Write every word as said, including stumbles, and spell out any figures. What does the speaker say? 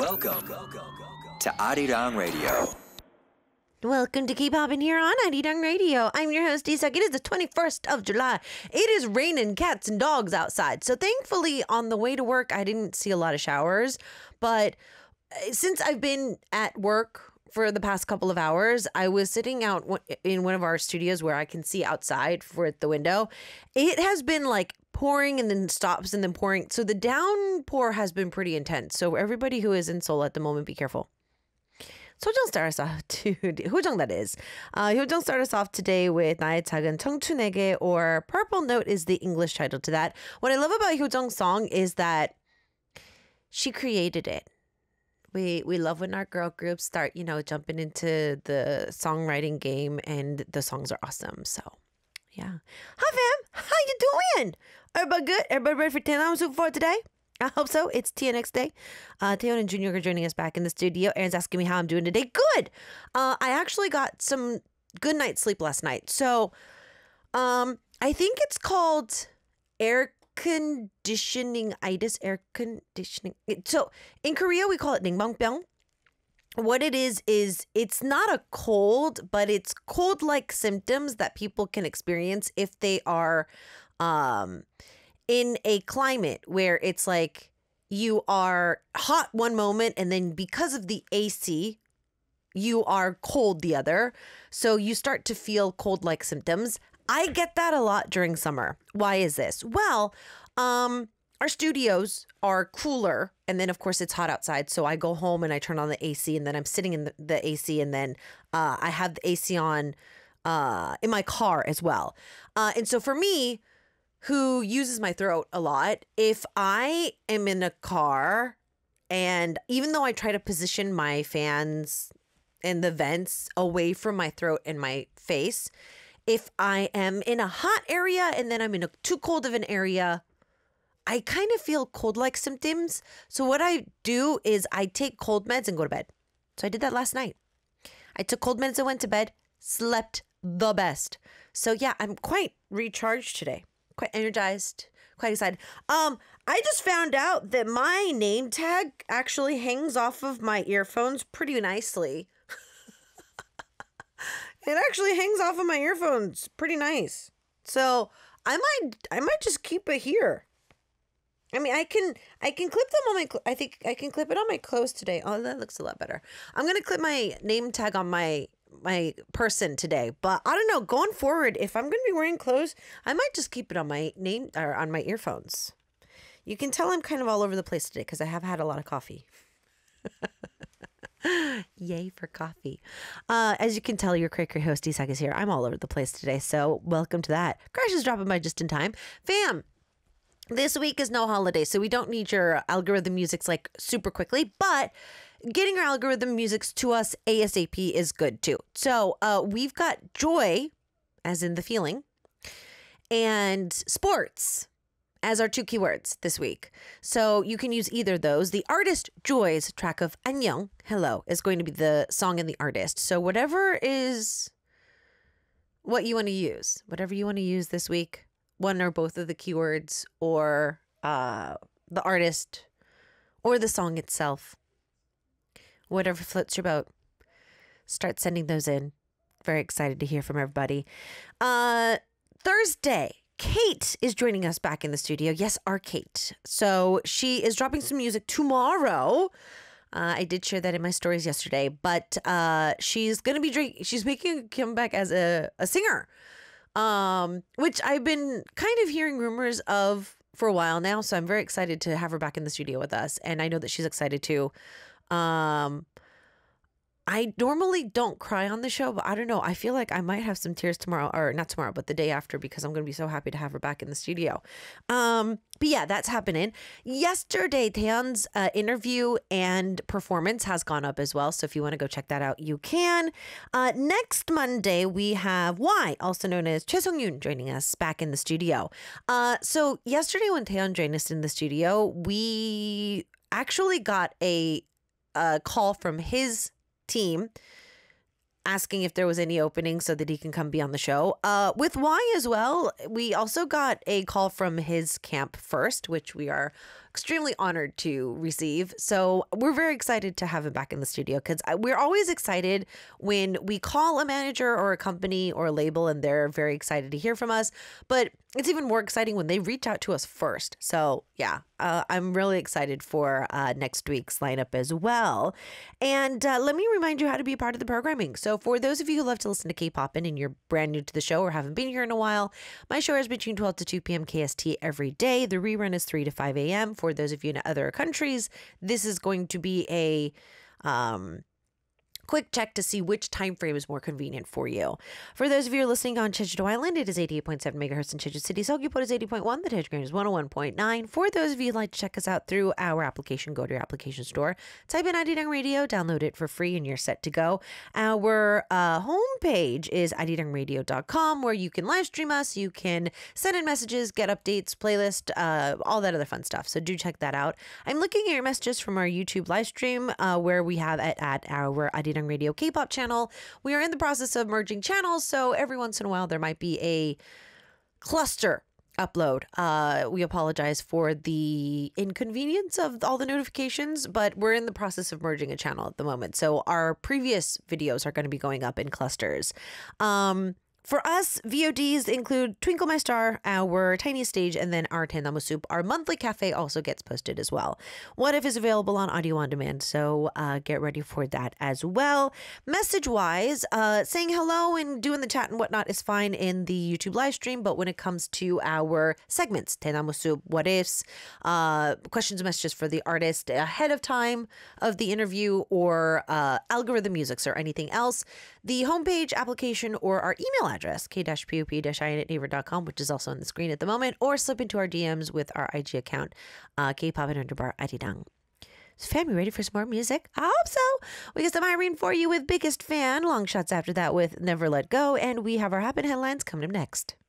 Welcome to Arirang Radio. Welcome to Keep Hoppin' here on Arirang Radio. I'm your host, Isak. It is the twenty-first of July. It is raining cats and dogs outside. So thankfully, on the way to work, I didn't see a lot of showers. But since I've been at work for the past couple of hours, I was sitting out in one of our studios where I can see outside for the window. It has been like pouring and then stops and then pouring. So the downpour has been pretty intense. So everybody who is in Seoul at the moment, be careful. Sojong start us off, dude. Hojong that is. Uh, Hojong start us off today with 나의 작은 청춘에게, or Purple Note is the English title to that. What I love about Hojong's song is that she created it. We we love when our girl groups start, you know, jumping into the songwriting game, and the songs are awesome. So, yeah. Hi, fam. How you doing? Everybody good? Everybody ready for ten hours for today? I hope so. It's T N X Day. Uh, Taeyeon and Junior are joining us back in the studio. Aaron's asking me how I'm doing today. Good. Uh, I actually got some good night's sleep last night. So, um, I think it's called air conditioning itis, air conditioning. So in Korea, we call it ningbangbyung. What it is, is it's not a cold, but it's cold-like symptoms that people can experience if they are um, in a climate where it's like you are hot one moment and then because of the A C, you are cold the other. So you start to feel cold-like symptoms. I get that a lot during summer. Why is this? Well, um, our studios are cooler, and then of course it's hot outside. So I go home and I turn on the A C, and then I'm sitting in the, the A C, and then uh, I have the A C on uh, in my car as well. Uh, and so for me, who uses my throat a lot, if I am in a car, and even though I try to position my fans and the vents away from my throat and my face, if I am in a hot area and then I'm in a too cold of an area, I kind of feel cold-like symptoms. So what I do is I take cold meds and go to bed. So I did that last night. I took cold meds and went to bed, slept the best. So yeah, I'm quite recharged today, quite energized, quite excited. Um, I just found out that my name tag actually hangs off of my earphones pretty nicely. It actually hangs off of my earphones pretty nice. So I might I might just keep it here. I mean, I can I can clip them on my cl- I think I can clip it on my clothes today. Oh, that looks a lot better. I'm going to clip my name tag on my my person today. But I don't know, going forward, if I'm going to be wearing clothes, I might just keep it on my name or on my earphones. You can tell I'm kind of all over the place today because I have had a lot of coffee. Yay for coffee. Uh, as you can tell, your cray cray host Isak is here. I'm all over the place today, so welcome to that. Crash is dropping by just in time. Fam, this week is no holiday, so we don't need your algorithm musics like super quickly, but getting your algorithm musics to us ASAP is good too. So uh, we've got joy, as in the feeling, and sports as our two keywords this week. So you can use either of those. The artist Joy's track of 안녕, hello, is going to be the song and the artist. So whatever is what you want to use, whatever you want to use this week, one or both of the keywords, or uh, the artist, or the song itself, whatever floats your boat, start sending those in. Very excited to hear from everybody. Uh, Thursday, Kate is joining us back in the studio. Yes, our Kate. So she is dropping some music tomorrow. Uh, I did share that in my stories yesterday, but uh, she's going to be drink- she's making a comeback as a, a singer, um, which I've been kind of hearing rumors of for a while now. So I'm very excited to have her back in the studio with us. And I know that she's excited too. Um, I normally don't cry on the show, but I don't know. I feel like I might have some tears tomorrow, or not tomorrow, but the day after, because I'm going to be so happy to have her back in the studio. Um, but yeah, that's happening. Yesterday, Taeyeon's uh, interview and performance has gone up as well. So if you want to go check that out, you can. Uh, next Monday, we have Y, also known as Choi Sung-yoon, joining us back in the studio. Uh, so yesterday when Taeyeon joined us in the studio, we actually got a, a call from his team asking if there was any opening so that he can come be on the show. Uh, with Y as well, we also got a call from his camp first, which we are extremely honored to receive. So we're very excited to have him back in the studio because we're always excited when we call a manager or a company or a label and they're very excited to hear from us. But it's even more exciting when they reach out to us first. So yeah, uh, I'm really excited for uh, next week's lineup as well. And uh, let me remind you how to be a part of the programming. So for those of you who love to listen to K-Poppin' and you're brand new to the show or haven't been here in a while, my show is between twelve to two p.m. K S T every day. The rerun is three to five a.m. For those of you in other countries, this is going to be a... Um, quick check to see which time frame is more convenient for you. For those of you who are listening on Jeju Island, it is eighty-eight point seven megahertz in Jeju City. Seogwipo is eighty point one. The Telegram is one oh one point nine. For those of you who'd like to check us out through our application, go to your application store, type in Arirang Radio, download it for free, and you're set to go. Our uh, homepage is arirang radio dot com, where you can live stream us, you can send in messages, get updates, playlist, uh, all that other fun stuff. So do check that out. I'm looking at your messages from our YouTube live stream, uh, where we have it at our Arirang Radio K-pop channel. We are in the process of merging channels, so every once in a while there might be a cluster upload. Uh, we apologize for the inconvenience of all the notifications, but we're in the process of merging a channel at the moment. So our previous videos are going to be going up in clusters. Um, For us, V O Ds include Twinkle My Star, our tiny stage, and then our Tennamu Soup. Our monthly cafe also gets posted as well. What If is available on audio on demand, so uh, get ready for that as well. Message-wise, uh, saying hello and doing the chat and whatnot is fine in the YouTube live stream, but when it comes to our segments, Tennamu Soup, What Ifs, uh, questions and messages for the artist ahead of time of the interview, or uh, algorithm musics or anything else, the homepage, application, or our email address, k dash p o p dash i n at naver dot com, which is also on the screen at the moment, or slip into our D Ms with our I G account, uh, K-Poppin' underbar Arirang. So fam, you ready for some more music? I hope so. We got some Irene for you with Biggest Fan, long shots after that with Never Let Go, and we have our Happen headlines coming up next.